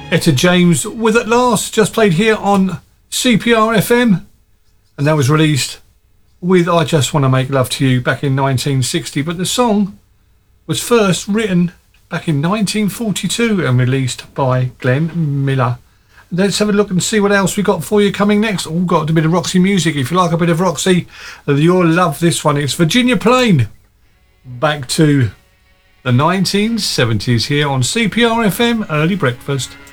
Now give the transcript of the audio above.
Etta James with At Last, just played here on CPR FM, and that was released with I Just Want to Make Love to You back in 1960, but the song was first written back in 1942 and released by Glenn Miller. Let's have a look and see what else we got for you coming next. All got a bit of Roxy music. If you like a bit of Roxy, you'll love this one. It's Virginia Plain, back to the 1970s here on CPR FM Early Breakfast.